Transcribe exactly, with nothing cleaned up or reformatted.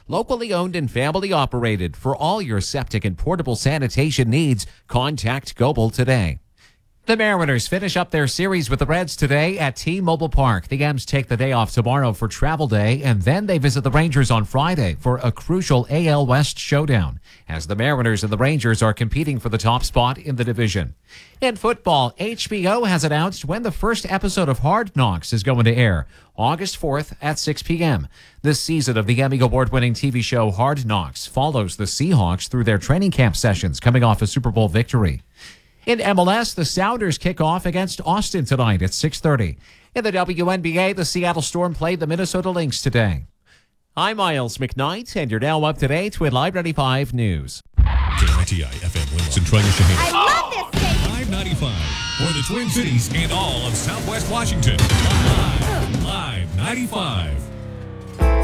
Locally owned and family operated. For all your septic and portable sanitation needs, contact Goebel today. The Mariners finish up their series with the Reds today at T-Mobile Park. The M's take the day off tomorrow for travel day, and then they visit the Rangers on Friday for a crucial A L West showdown, as the Mariners and the Rangers are competing for the top spot in the division. In football, H B O has announced when the first episode of Hard Knocks is going to air, August fourth at six p.m. This season of the Emmy Award-winning T V show Hard Knocks follows the Seahawks through their training camp sessions coming off a Super Bowl victory. In M L S, the Sounders kick off against Austin tonight at six thirty. In the W N B A, the Seattle Storm played the Minnesota Lynx today. I'm Miles McKnight, and you're now up to date with Live ninety-five News. K I T I F M Willow. Centralia Shaheen. I love this station. Live ninety-five for the Twin Cities and all of Southwest Washington. Live, Live ninety-five.